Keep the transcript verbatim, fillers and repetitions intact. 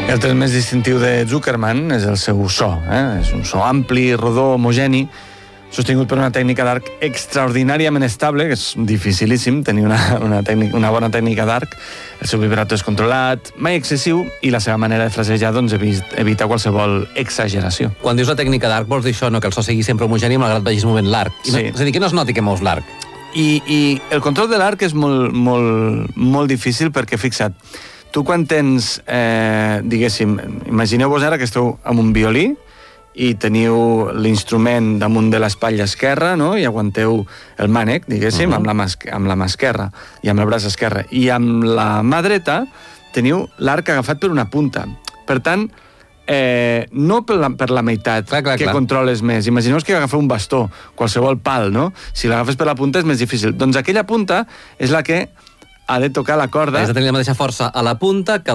El tret més distintiu de Zuckerman és el seu so. Eh? És un so ampli, rodó, homogeni, sostingut per una tècnica d'arc extraordinàriament estable, que és dificilíssim tenir una, una, tècnica, una bona tècnica d'arc. El seu vibrato és controlat, mai excessiu, i la seva manera de frasejar doncs, evita qualsevol exageració. Quan dius la tècnica d'arc vols dir això, no? Que el so sigui sempre homogeni malgrat vagis movent l'arc. Sí. No, és a dir, que no es noti que mous l'arc. I, I el control de l'arc és molt, molt, molt difícil perquè, fixa't, tu quan tens, eh, diguéssim, imagineu-vos ara que esteu amb un violí i teniu l'instrument damunt de l'espatlla esquerra, no? I aguanteu el mànec, diguéssim, uh-huh. amb, la mà, amb la mà esquerra i amb el braç esquerre. I amb la mà dreta teniu l'arc agafat per una punta. Per tant, eh, no per la, per la meitat clar, clar, que clar. controles més. Imagineu que agafeu un bastó, qualsevol pal, no? Si l'agafes per la punta és més difícil. Doncs aquella punta és la que ha de tocar la corda. Has de tenir la mateixa força a la punta que